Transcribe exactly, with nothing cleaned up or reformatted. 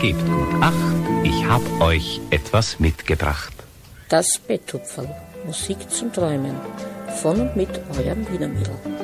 gebt gut Acht, ich hab euch etwas mitgebracht. Das Betthupferl, Musik zum Träumen, von und mit eurem Wiener Mädel.